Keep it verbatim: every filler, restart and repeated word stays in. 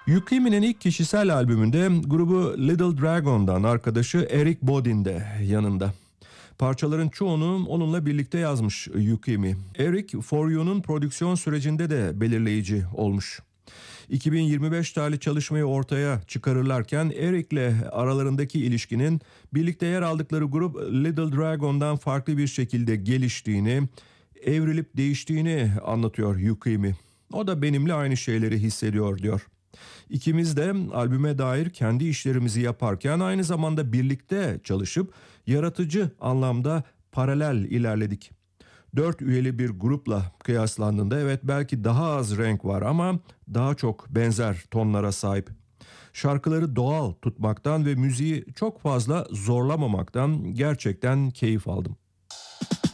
Yukimi'nin ilk kişisel albümünde grubu Little Dragon'dan arkadaşı Eric Bodin de yanında. Parçaların çoğunu onunla birlikte yazmış Yukimi. Eric, For You'nun prodüksiyon sürecinde de belirleyici olmuş. iki bin yirmi beş tarihli çalışmayı ortaya çıkarırlarken Eric'le aralarındaki ilişkinin birlikte yer aldıkları grup Little Dragon'dan farklı bir şekilde geliştiğini, evrilip değiştiğini anlatıyor Yukimi. O da benimle aynı şeyleri hissediyor diyor. İkimiz de albüme dair kendi işlerimizi yaparken aynı zamanda birlikte çalışıp yaratıcı anlamda paralel ilerledik. Dört üyeli bir grupla kıyaslandığında evet belki daha az renk var ama daha çok benzer tonlara sahip. Şarkıları doğal tutmaktan ve müziği çok fazla zorlamamaktan gerçekten keyif aldım.